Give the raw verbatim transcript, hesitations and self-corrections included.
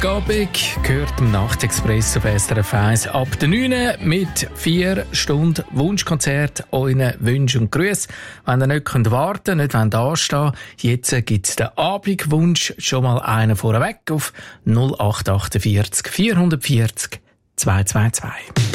Gabig gehört im Nachtexpress auf S R F eins ab der neun mit vier Stunden Wunschkonzert, euren Wünschen und Grüßen. Wenn ihr nicht warten könnt, nicht anstehen jetzt gibt es den Abendwunsch, schon mal einen vorweg auf null acht vier acht vier vier null vier zwei zwei zwei.